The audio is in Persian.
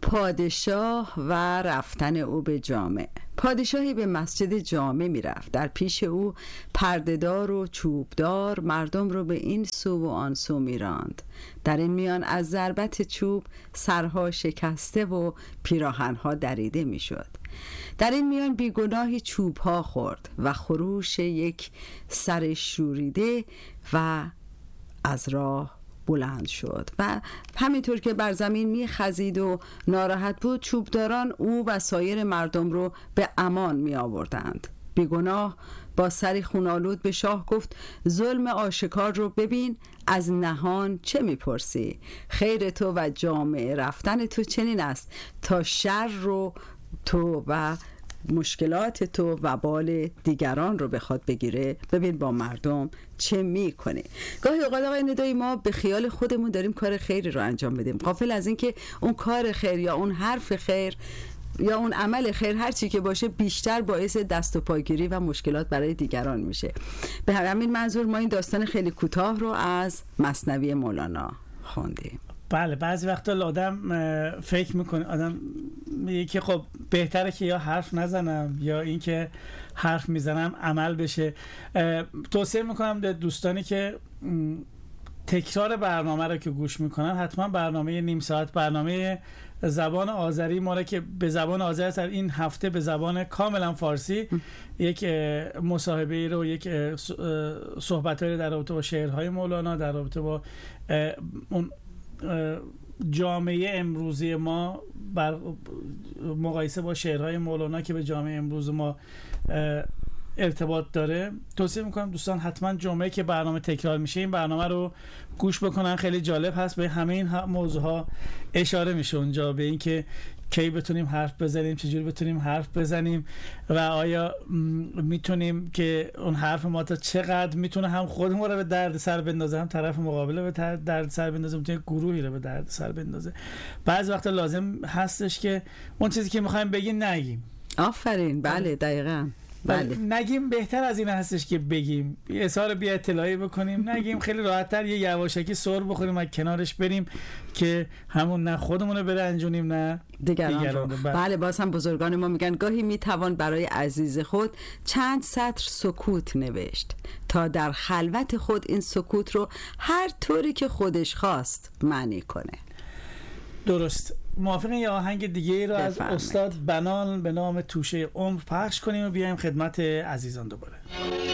پادشاه و رفتن او به جامع. پادشاهی به مسجد جامع می رفت. در پیش او پردهدار و چوبدار مردم رو به این سو و آن سو می راند. در این میان از ضربت چوب سرها شکسته و پیراهنها دریده می شد. در این میان بیگناهی چوبها خورد و خروش یک سر شوریده و از راه بلند شد و همینطور که بر زمین می خزید و ناراحت بود، چوبداران او و سایر مردم رو به امان می آوردند. بیگناه با سری خونالود به شاه گفت: ظلم آشکار رو ببین، از نهان چه می پرسی؟ خیر تو و جامعه رفتن تو چنین است تا شر رو تو و مشکلات تو و بال دیگران رو بخواد بگیره. ببین با مردم چه میکنه. گاهی اوقات آقای ندایی ما به خیال خودمون داریم کار خیری رو انجام بدیم، غافل از این که اون کار خیر یا اون حرف خیر یا اون عمل خیر هر چی که باشه بیشتر باعث دست و پاگیری و مشکلات برای دیگران میشه. به همین منظور ما این داستان خیلی کوتاه رو از مثنوی مولانا خوندیم. بله، بعضی وقتا آدم فکر میکنه، آدم میگه که خب بهتره که یا حرف نزنم یا این که حرف میزنم عمل بشه. توصیه میکنم به دوستانی که تکرار برنامه رو که گوش میکنن، حتما برنامه نیم ساعت، برنامه زبان آذری ما رو که به زبان آذری در این هفته به زبان کاملا فارسی یک مصاحبه رو، یک صحبت‌هایی در رابطه با شعرهای مولانا، در رابطه با اون جامعه امروزی ما بر مقایسه با شعرهای مولانا که به جامعه امروز ما ارتباط داره، توصیه میکنم دوستان حتما جمعه که برنامه تکرار میشه این برنامه رو گوش بکنن. خیلی جالب هست، به همه این موضوع ها اشاره میشه اونجا، به این که کی بتونیم حرف بزنیم، چجوری بتونیم حرف بزنیم و آیا میتونیم که اون حرف ما تا چقدر میتونه هم خودمون رو به درد سر بندازه، هم طرف مقابل به درد سر بندازه، میتونه گروهی رو به درد سر بندازه. بعضی وقتا لازم هستش که اون چیزی که میخوایم بگیم نگیم. آفرین، بله دقیقاً. بله. نگیم بهتر از این هستش که بگیم، اظهار بی اطلاعی بکنیم، نگیم. خیلی راحت‌تر یه یواشکی سر بخوریم و کنارش بریم که همون نه خودمون رو برنجونیم نه دیگران رو. بله، باز هم بزرگان ما میگن گاهی میتوان برای عزیز خود چند سطر سکوت نوشت تا در خلوت خود این سکوت رو هر طوری که خودش خواست معنی کنه. درست. موافقین یه آهنگ دیگه ای رو از استاد بنان به نام توشه عمر پخش کنیم و بیایم خدمت عزیزان دوباره.